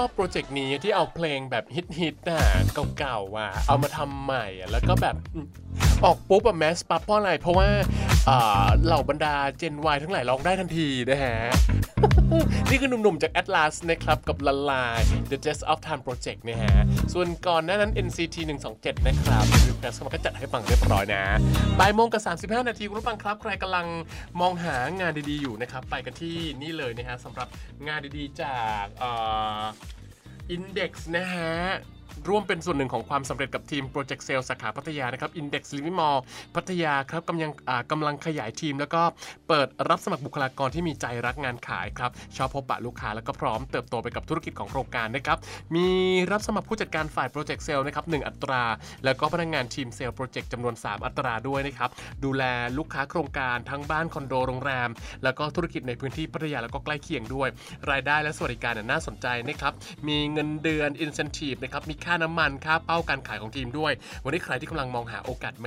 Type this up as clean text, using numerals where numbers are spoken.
อบโปรเจกต์นี้ที่เอาเพลงแบบฮิตๆน่ะเก่าๆเอามาทำใหม่แล้วก็แบบออกปุ๊บแมสปั๊บเพราะอะไรเพราะว่าเหล่าบรรดา Gen Y ทั้งหลายร้องได้ทันทีนะฮะ นี่คือหนุ่มๆจาก Atlas นะครับกับละลาย The Jazz of Time Project นะฮะส่วนก่อนหน้านั้น NCT 127นะครับรีเควสต์ก็จัดให้ฟังเรียบร้อยนะบ่ายโมงกับ35 นาทีคุณผู้ฟังครับใครกำลังมองหางานดีๆอยู่นะครับไปกันที่นี่เลยนะฮะสำหรับงานดีๆจากIndex นะฮะร่วมเป็นส่วนหนึ่งของความสำเร็จกับทีม Project Sales สาขาพัทยานะครับ Index Living Mall พัทยาครับกำลังขยายทีมแล้วก็เปิดรับสมัครบุคลากรที่มีใจรักงานขายครับชอบพบปะลูกค้าแล้วก็พร้อมเติบโตไปกับธุรกิจของโครงการนะครับมีรับสมัครผู้จัดการฝ่าย Project Sales นะครับ1อัตราแล้วก็พนักงานทีม Sales Project จำนวน3อัตราด้วยนะครับดูแลลูกค้าโครงการทั้งบ้านคอนโดโรงแรมแล้วก็ธุรกิจในพื้นที่พัทยาแล้วก็ใกล้เคียงด้วยรายได้และสวัสดิการน่าสนใจนะครับมีเงินเดือน incentive นะครับมีค่าน้ำมันค่าเป้าการขายของทีมด้วยวันนี้ใครที่กำลังมองหาโอกาส